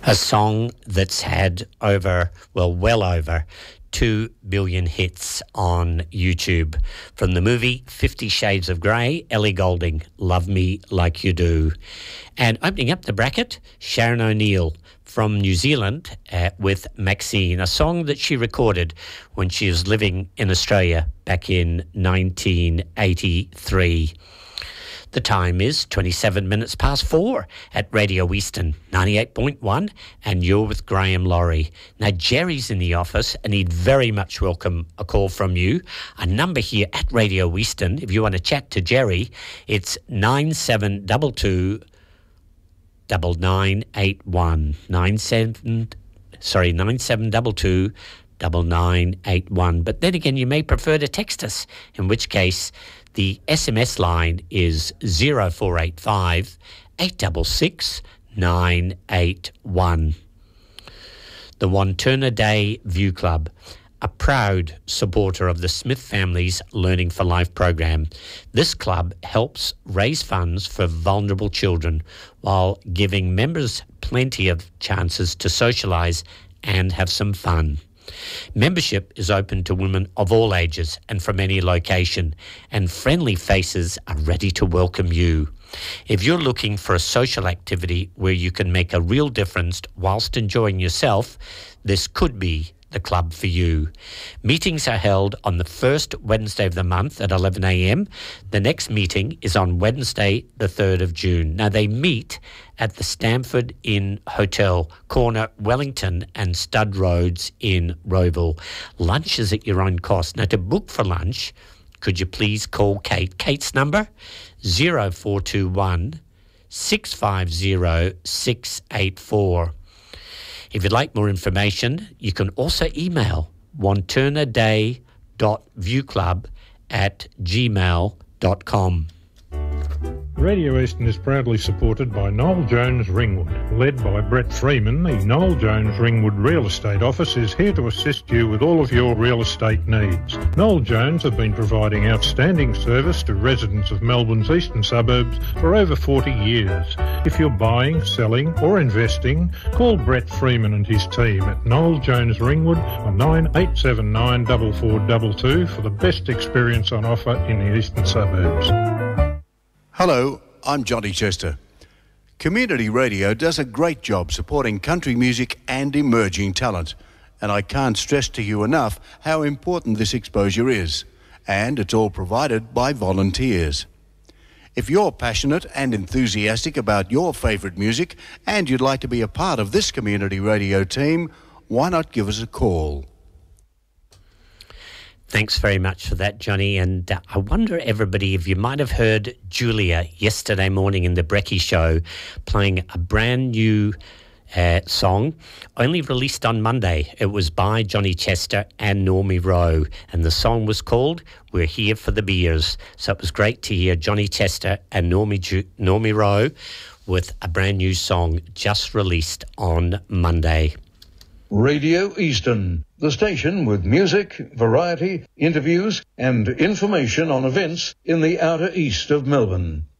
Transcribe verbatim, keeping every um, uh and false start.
A song that's had over, well, well over two billion hits on YouTube. From the movie Fifty Shades of Grey, Ellie Goulding, Love Me Like You Do. And opening up the bracket, Sharon O'Neill from New Zealand uh, with Maxine, a song that she recorded when she was living in Australia back in nineteen eighty-three. The time is twenty-seven minutes past four at Radio Eastern ninety-eight point one, and you're with Graham Laurie. Now, Jerry's in the office, and he'd very much welcome a call from you. A number here at Radio Eastern, if you want to chat to Jerry, it's nine seven two two nine nine eight one. nine seven, sorry, nine seven two two nine nine eight one. But then again, you may prefer to text us, in which case the S M S line is zero four eight five eight six six nine eight one. The Wanturna Day View Club, a proud supporter of the Smith family's Learning for Life program. This club helps raise funds for vulnerable children while giving members plenty of chances to socialise and have some fun. Membership is open to women of all ages and from any location, and friendly faces are ready to welcome you. If you're looking for a social activity where you can make a real difference whilst enjoying yourself, this could be the club for you. Meetings are held on the first Wednesday of the month at eleven a m. The next meeting is on Wednesday, the third of June. Now, they meet at the Stamford Inn Hotel, corner Wellington and Stud Roads in Rowville. Lunch is at your own cost. Now, to book for lunch, could you please call Kate? Kate's number, zero four two one six five zero six eight four. If you'd like more information, you can also email wanturnaday dot viewclub at gmail dot com. Radio Eastern is proudly supported by Noel Jones Ringwood. Led by Brett Freeman, the Noel Jones Ringwood Real Estate Office is here to assist you with all of your real estate needs. Noel Jones have been providing outstanding service to residents of Melbourne's eastern suburbs for over forty years. If you're buying, selling or investing, call Brett Freeman and his team at Noel Jones Ringwood on nine eight seven nine four four two two for the best experience on offer in the eastern suburbs. Hello, I'm Johnny Chester. Community radio does a great job supporting country music and emerging talent, and I can't stress to you enough how important this exposure is, and it's all provided by volunteers. If you're passionate and enthusiastic about your favourite music and you'd like to be a part of this community radio team, why not give us a call? Thanks very much for that, Johnny. And uh, I wonder, everybody, if you might have heard Julia yesterday morning in the Brecky Show playing a brand new uh, song, only released on Monday. It was by Johnny Chester and Normie Rowe, and the song was called We're Here for the Beers. So it was great to hear Johnny Chester and Normie, Ju- Normie Rowe with a brand new song just released on Monday. Radio Eastern, the station with music, variety, interviews and information on events in the outer east of Melbourne.